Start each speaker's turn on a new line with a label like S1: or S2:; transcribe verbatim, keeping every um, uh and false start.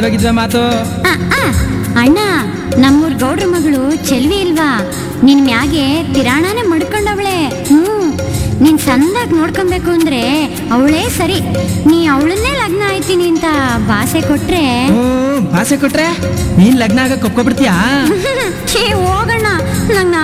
S1: ಹೋಗಿದ್ವ ಮಾತು.
S2: ಆ, ಆ, ಅಣ್ಣ ನಮ್ಮೂರ್ ಗೌಡ್ರ ಮಗಳು ಚೆಲ್ವಿ ಇಲ್ವಾ ನಿನ್ ಮ್ಯಾಗೆ ತಿರಾಣಾನೇ ಮಡ್ಕೊಂಡವಳೆ. ಹ್ಮ್ ನೀನ್ ಸಂದಾಗ್ ನೋಡ್ಕೊಬೇಕು ಅಂದ್ರೆ ಅವಳೇ ಸರಿ. ನೀ ಅವಳನ್ನೇ ಲಗ್ನ ಆಯ್ತೀನಿ ಅಂತ ಭಾಷೆ ಕೊಟ್ರೆ
S1: ಓ ಭಾಷೆ ಕೊಟ್ರೆ ನೀನ್ ಲಗ್ನ ಆಗಕ್ ಒಪ್ಕೊಬಿಡ್ತೀಯಾ?
S2: ಛೇ ಹೋಗಣ್ಣ, ನಂಗೆ